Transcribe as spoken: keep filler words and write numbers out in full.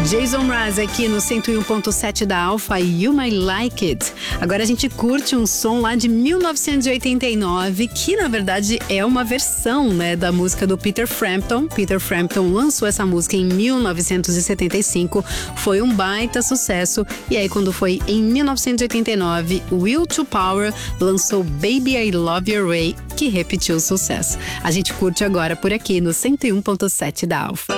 Jason Mraz aqui no cento e um ponto sete da Alpha, You Might Like It. Agora a gente curte um som lá de mil novecentos e oitenta e nove, que na verdade é uma versão, né, da música do Peter Frampton. Peter Frampton lançou essa música em mil novecentos e setenta e cinco, foi um baita sucesso. E aí quando foi em mil novecentos e oitenta e nove, Will to Power lançou Baby I Love Your Way, que repetiu o sucesso. A gente curte agora por aqui no cento e um ponto sete da Alpha.